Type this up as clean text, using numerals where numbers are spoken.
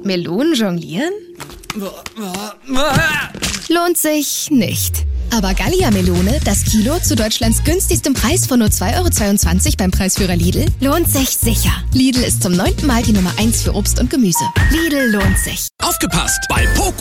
Melonen jonglieren? Lohnt sich nicht. Aber Gallia-Melone, das Kilo zu Deutschlands günstigstem Preis von nur 2,22 € beim Preisführer Lidl, lohnt sich sicher. Lidl ist zum 9. Mal die Nummer 1 für Obst und Gemüse. Lidl lohnt sich. Aufgepasst! Bei Poco